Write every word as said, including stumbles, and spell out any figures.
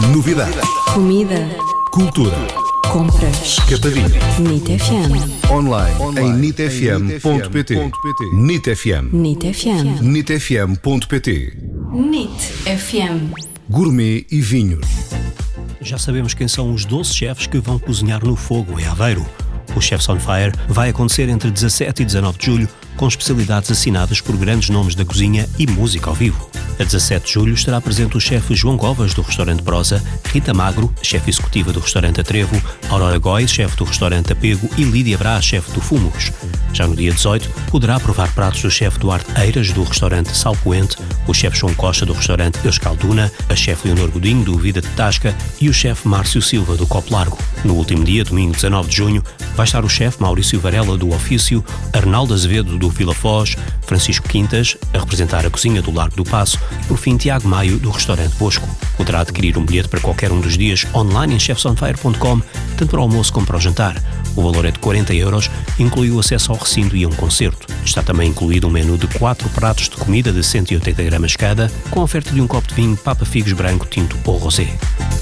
Novidades. Comida. Cultura. Compras. Capadinha. NIT F M. Online, em nit f m ponto p t. NIT F M. NIT F M. nit f m ponto p t. NIT F M. Gourmet e vinhos. Já sabemos quem são os doze chefes que vão cozinhar no fogo em Aveiro. O Chefs on Fire vai acontecer entre dezassete e dezanove de julho, com especialidades assinadas por grandes nomes da cozinha e música ao vivo. A dezassete de julho estará presente o chefe João Covas, do restaurante Prosa, Rita Magro, chefe executiva do restaurante Atrevo, Aurora Góis, chefe do restaurante Apego e Lídia Brás, chefe do Fumos. Já no dia dezoito, poderá provar pratos do chefe Duarte Eiras, do restaurante Sal Poente, o chefe João Costa, do restaurante Euscalduna, a chefe Leonor Godinho, do Vida de Tasca e o chefe Márcio Silva, do Copo Largo. No último dia, domingo dezanove de junho, vai estar o chefe Maurício Varela, do Ofício, Arnaldo Azevedo, do Vila Foz, Francisco Quintas, a representar a cozinha do Largo do Paço, e por fim Tiago Maio, do restaurante Bosco. Poderá adquirir um bilhete para qualquer um dos dias online em chefs on fire ponto com, tanto para o almoço como para o jantar. O valor é de quarenta euros, inclui o acesso ao recinto e a um concerto. Está também incluído um menu de quatro pratos de comida de cento e oitenta gramas cada, com a oferta de um copo de vinho Papa Figos branco, tinto ou rosé.